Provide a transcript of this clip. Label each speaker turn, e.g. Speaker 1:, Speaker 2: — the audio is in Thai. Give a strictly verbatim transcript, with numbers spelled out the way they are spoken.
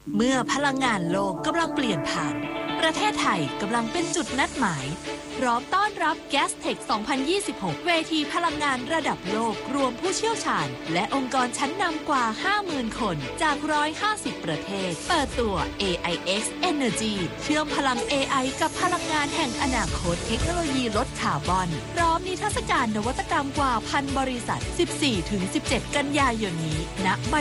Speaker 1: เมื่อพลังงานโลกกำลังเปลี่ยนผ่านประเทศไทยกำลังเป็นจุดนัดหมายพร้อมต้อนรับ Gastech สองพันยี่สิบหก เวทีพลังงานระดับโลกรวมผู้เชี่ยวชาญและองค์กรชั้นนำกว่า ห้าหมื่น คนจาก หนึ่งร้อยห้าสิบ ประเทศเปิดตัว เอ ไอ เอ็กซ์ Energy เชื่อมพลัง เอ ไอ กับพลังงานแห่งอนาคตเทคโนโลยีลดคาร์บอนพร้อมนิทรรศการนวัตกรรมกว่าพันบริษัท สิบสี่ถึงสิบเจ็ด กันยายนนี้ณ